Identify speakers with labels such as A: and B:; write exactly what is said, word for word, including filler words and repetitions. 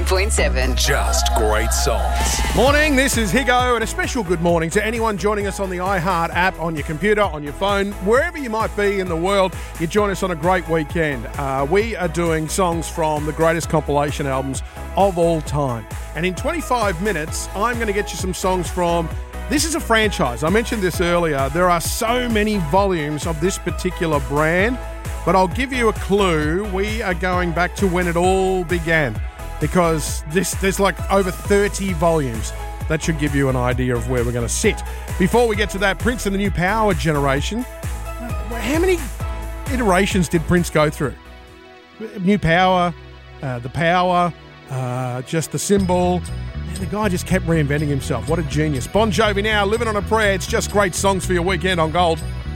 A: point seven.
B: Just great songs.
C: Morning, this is Higo, and a special good morning to anyone joining us on the iHeart app, on your computer, on your phone, wherever you might be in the world. You join us on a great weekend. Uh, we are doing songs from the greatest compilation albums of all time. And in twenty-five minutes, I'm going to get you some songs from... This is a franchise. I mentioned this earlier. There are so many volumes of this particular brand, but I'll give you a clue. We are going back to when it all began, because this there's like over thirty volumes. That should give you an idea of where we're going to sit. Before we get to that, Prince and the New Power generation. How many iterations did Prince go through? New Power, uh, the Power, uh, just the symbol. The guy just kept reinventing himself. What a genius. Bon Jovi now, Living on a Prayer. It's just great songs for your weekend on Gold.